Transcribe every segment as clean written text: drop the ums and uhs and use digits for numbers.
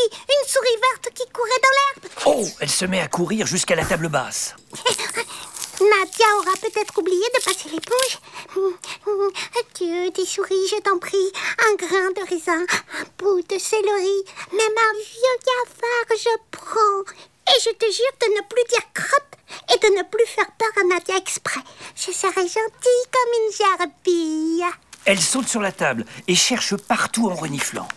une souris verte qui courait dans l'herbe. Oh, elle se met à courir jusqu'à la table basse. Nadia aura peut-être oublié de passer l'éponge. Adieu, des souris, je t'en prie. Un grain de raisin, un bout de céleri, même un vieux cafard, je prends. Et je te jure de ne plus dire crotte et de ne plus faire peur à Nadia exprès. Je serai gentille comme une gerbille. Elle saute sur la table et cherche partout en reniflant.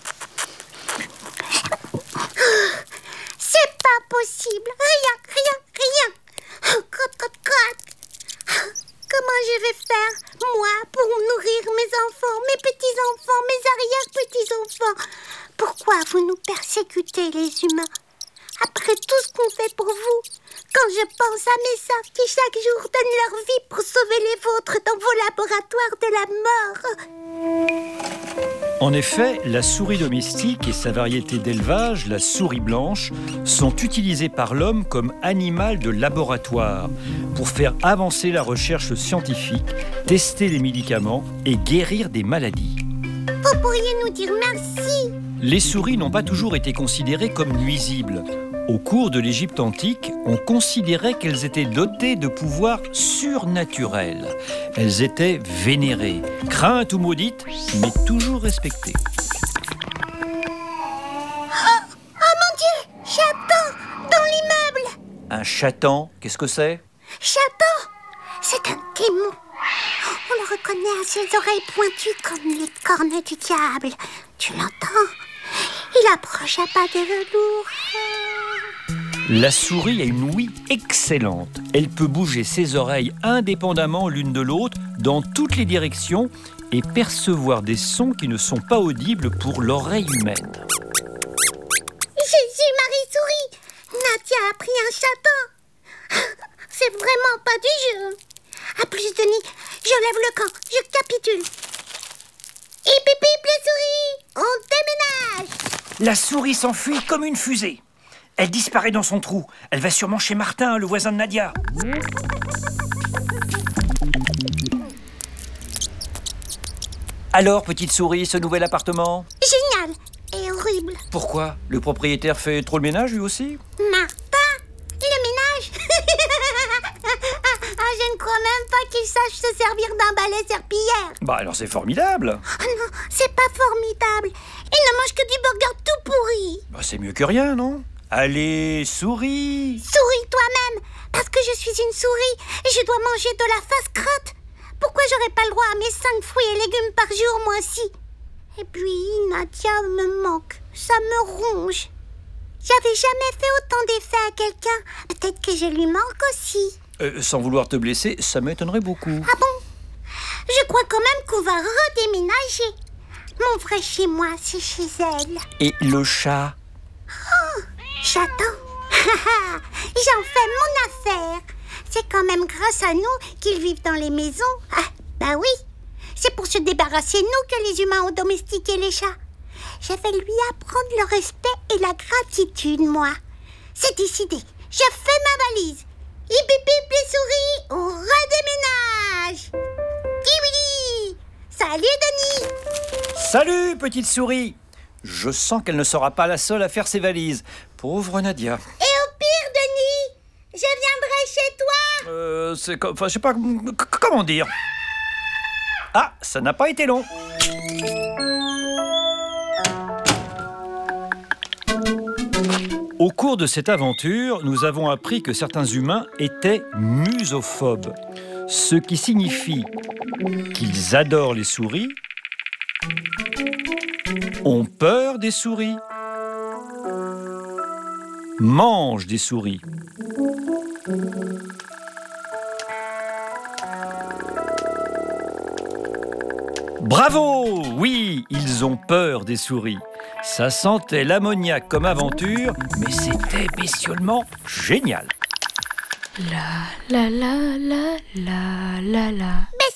C'est pas possible. Rien. Crotte. Comment je vais faire, moi, pour nourrir mes enfants, mes petits-enfants, mes arrière-petits-enfants? Pourquoi vous nous persécutez, les humains? Après tout ce qu'on fait pour vous, quand je pense à mes sœurs qui chaque jour donnent leur vie pour sauver les vôtres dans vos laboratoires de la mort. En effet, la souris domestique et sa variété d'élevage, la souris blanche, sont utilisées par l'homme comme animal de laboratoire pour faire avancer la recherche scientifique, tester les médicaments et guérir des maladies. Vous pourriez nous dire merci? Les souris n'ont pas toujours été considérées comme nuisibles. Au cours de l'Égypte antique, on considérait qu'elles étaient dotées de pouvoirs surnaturels. Elles étaient vénérées, craintes ou maudites, mais toujours respectées. Oh mon Dieu! Chaton dans l'immeuble! Un chatan, qu'est-ce que c'est? Chaton! C'est un démon. On le reconnaît à ses oreilles pointues comme les cornes du diable. Tu l'entends? Il approche à pas de velours. La souris a une ouïe excellente. Elle peut bouger ses oreilles indépendamment l'une de l'autre dans toutes les directions et percevoir des sons qui ne sont pas audibles pour l'oreille humaine. Jésus, Marie-Souris! Nadia a pris un chaton. C'est vraiment pas du jeu. À plus, Denis, je lève le camp, je capitule. Hip hip hip les souris, on déménage! La souris s'enfuit comme une fusée. Elle disparaît dans son trou. Elle va sûrement chez Martin, le voisin de Nadia. Alors, petite souris, ce nouvel appartement? Génial et horrible. Pourquoi? Le propriétaire fait trop le ménage, lui aussi? Martin, le ménage? Je ne crois même pas qu'il sache se servir d'un balai serpillière. Bah alors c'est formidable. Oh non, c'est pas formidable. Il ne mange que du burger tout pourri. Bah c'est mieux que rien, non? Allez, souris! Souris toi-même, parce que je suis une souris et je dois manger de la face crotte. Pourquoi j'aurais pas le droit à mes 5 fruits et légumes par jour, moi aussi? Et puis, Nadia me manque, ça me ronge. J'avais jamais fait autant d'effets à quelqu'un. Peut-être que je lui manque aussi. Sans vouloir te blesser, ça m'étonnerait beaucoup. Ah bon? Je crois quand même qu'on va redéménager. Mon vrai chez moi, c'est chez elle. Et le chat? Chaton. J'en fais mon affaire. C'est quand même grâce à nous qu'ils vivent dans les maisons. Ah, bah oui. C'est pour se débarrasser de nous que les humains ont domestiqué les chats. Je vais lui apprendre le respect et la gratitude, moi. C'est décidé. Je fais ma valise. Hip hip hip les souris, on redéménage. Kibili. Salut Denis. Salut, petite souris! Je sens qu'elle ne sera pas la seule à faire ses valises. Pauvre Nadia. Et au pire, Denis, je viendrai chez toi. C'est comme... Enfin, je sais pas... Comment dire? Ah, ça n'a pas été long. Au cours de cette aventure, nous avons appris que certains humains étaient musophobes, ce qui signifie qu'ils adorent les souris, ont peur des souris, mangent des souris. Bravo! Oui, ils ont peur des souris. Ça sentait l'ammoniac comme aventure, mais c'était bestiolement génial. La la la la la la la. Mais